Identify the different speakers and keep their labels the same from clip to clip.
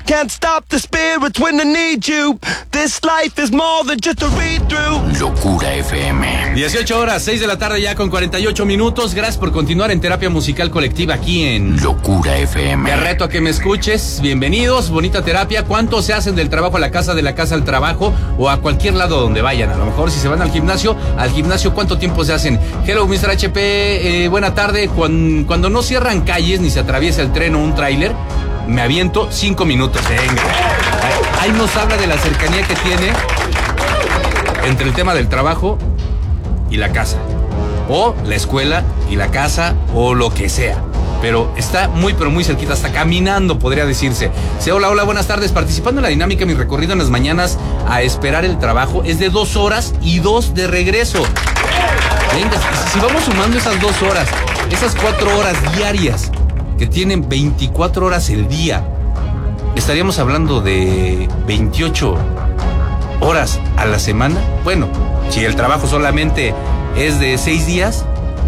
Speaker 1: can't stop the spirits when I need you. This life is more than just a read-through.
Speaker 2: Locura FM.
Speaker 3: 18 horas, 6 de la tarde ya con 48 minutos. Gracias por continuar en Terapia Musical Colectiva aquí en
Speaker 2: Locura FM.
Speaker 3: Te reto a que me escuches. Bienvenidos, bonita terapia. ¿Cuántos se hacen del trabajo a la casa, de la casa al trabajo o a cualquier lado donde vayan? A lo mejor si se van al gimnasio, ¿cuánto tiempo se hacen? Hello, Mr. HP, buena tarde. Cuando no cierran calles ni se atraviesa el tren o un tráiler, me aviento 5 minutos. Venga. Ahí nos habla de la cercanía que tiene entre el tema del trabajo y la casa, o la escuela y la casa, o lo que sea. Pero está muy, pero muy cerquita, hasta caminando, podría decirse. Hola, buenas tardes. Participando en la dinámica, mi recorrido en las mañanas a esperar el trabajo es de 2 horas y 2 de regreso. Venga, si vamos sumando esas 2 horas, esas 4 horas diarias, que tienen 24 horas el día, estaríamos hablando de 28 horas a la semana. Bueno, si el trabajo solamente es de 6 días,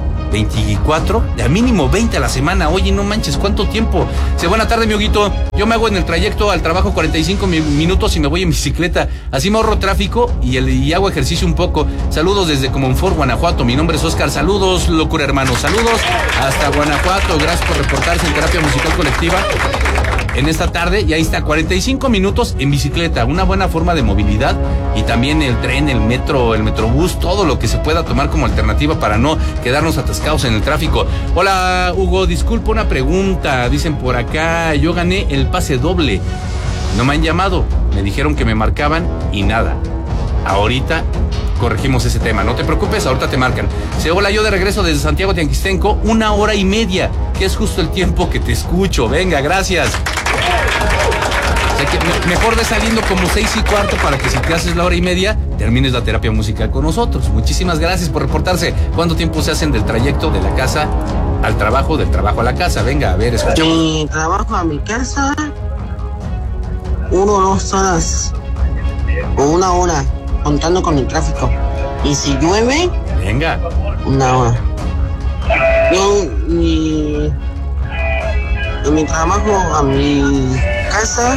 Speaker 3: 24, de al mínimo 20 a la semana. Oye, no manches, ¿cuánto tiempo? Buena tarde, mi Huguito. Yo me hago en el trayecto al trabajo 45 minutos y me voy en bicicleta. Así me ahorro tráfico y hago ejercicio un poco. Saludos desde Comonfort, Guanajuato. Mi nombre es Oscar. Saludos, locura hermano. Saludos hasta Guanajuato. Gracias por reportarse en Terapia Musical Colectiva en esta tarde. Y ahí está, 45 minutos en bicicleta, una buena forma de movilidad. Y también el tren, el metro, el metrobús, todo lo que se pueda tomar como alternativa para no quedarnos atascados en el tráfico. Hola, Hugo, disculpa una pregunta. Dicen por acá, yo gané el pase doble. No me han llamado, me dijeron que me marcaban y nada. Ahorita corregimos ese tema, no te preocupes, ahorita te marcan. Hola, yo de regreso desde Santiago Tianquistenco, 1 hora y media, que es justo el tiempo que te escucho. Venga, gracias. O sea que mejor ve saliendo como 6:15 para que si te haces la hora y media, termines la terapia musical con nosotros. Muchísimas gracias por reportarse. ¿Cuánto tiempo se hacen del trayecto de la casa al trabajo, del trabajo a la casa? Venga, a ver, escucha.
Speaker 4: Mi trabajo a mi casa, 1 o 2 horas, o 1 hora, contando con el tráfico. Y si llueve,
Speaker 3: venga,
Speaker 4: 1 hora. Yo, de mi trabajo a mi casa,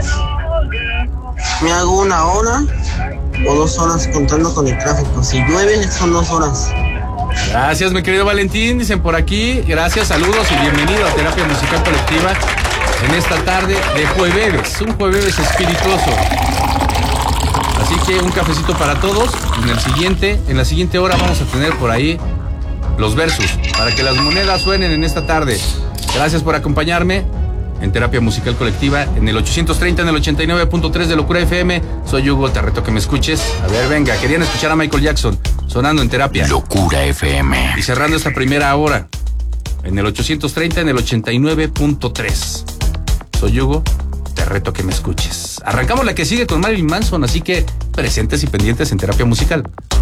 Speaker 4: me hago 1 hora o 2 horas contando con el tráfico. Si llueve, son 2 horas.
Speaker 3: Gracias, mi querido Valentín. Dicen por aquí, gracias, saludos y bienvenido a Terapia Musical Colectiva en esta tarde de jueves, un jueves espirituoso. Así que un cafecito para todos. En la siguiente hora vamos a tener por ahí los versos para que las monedas suenen en esta tarde. Gracias por acompañarme en Terapia Musical Colectiva en el 830, en el 89.3 de Locura FM. Soy Hugo, te reto que me escuches. A ver, venga, querían escuchar a Michael Jackson sonando en Terapia.
Speaker 2: Locura FM.
Speaker 3: Y cerrando esta primera hora en el 830, en el 89.3. Soy Hugo, te reto que me escuches. Arrancamos la que sigue con Marilyn Manson, así que presentes y pendientes en Terapia Musical.